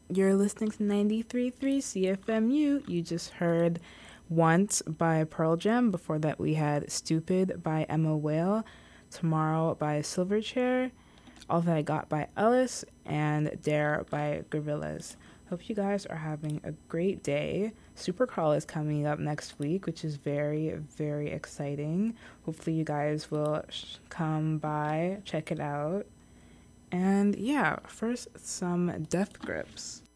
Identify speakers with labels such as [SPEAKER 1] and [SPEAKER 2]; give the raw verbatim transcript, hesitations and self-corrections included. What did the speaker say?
[SPEAKER 1] You're listening to ninety-three point three C F M U. You just heard Once by Pearl Jam. Before that, we had Stupid by Emma Whale, Tomorrow by Silverchair, All That I Got by Ellis, and Dare by Gorillaz. Hope you guys are having a great day. Supercrawl is coming up next week, which is very, very exciting. Hopefully you guys will sh- come by, check it out. And yeah, first some Death Grips.